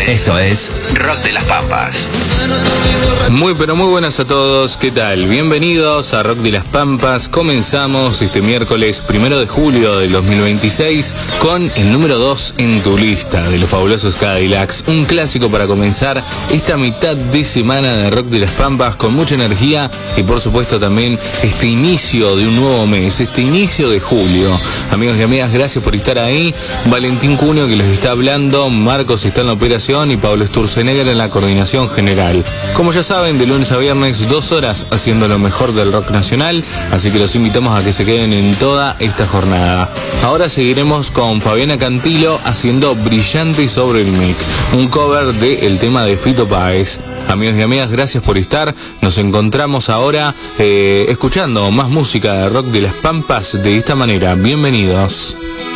Esto es Rock de las Pampas. Muy pero muy buenas a todos, ¿qué tal? Bienvenidos a Rock de las Pampas. Comenzamos este miércoles 1 de julio del 2026 con el número 2 en tu lista de los fabulosos Cadillacs. Un clásico para comenzar esta mitad de semana de Rock de las Pampas con mucha energía y por supuesto también este inicio de un nuevo mes, este inicio de julio. Amigos y amigas, gracias por estar ahí. Valentín Cunio que les está hablando, Marcos está en la operación y Pablo Sturzenegger en la coordinación general. Como ya saben, de lunes a viernes 2 horas haciendo lo mejor del rock nacional, así que los invitamos a que se queden en toda esta jornada. Ahora seguiremos con Fabiana Cantilo haciendo Brillante sobre el mic, un cover del tema de Fito Páez. Amigos y amigas, gracias por estar. Nos encontramos ahora escuchando más música de Rock de las Pampas de esta manera. Bienvenidos.